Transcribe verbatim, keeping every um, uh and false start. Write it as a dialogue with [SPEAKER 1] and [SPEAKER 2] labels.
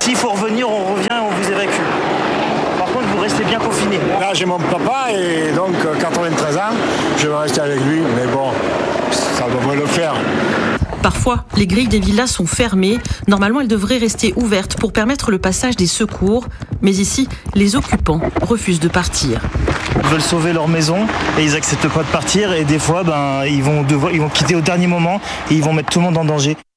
[SPEAKER 1] S'il faut revenir, on revient et on vous évacue. Par contre, vous restez bien confinés.
[SPEAKER 2] Là, j'ai mon papa et donc quatre-vingt-treize ans, je vais rester avec lui, mais bon, ça devrait le faire.
[SPEAKER 3] Parfois, les grilles des villas sont fermées. Normalement, elles devraient rester ouvertes pour permettre le passage des secours. Mais ici, les occupants refusent de partir.
[SPEAKER 1] Ils veulent sauver leur maison et ils n'acceptent pas de partir. Et des fois, ben, ils vont devoir, ils vont quitter au dernier moment et ils vont mettre tout le monde en danger.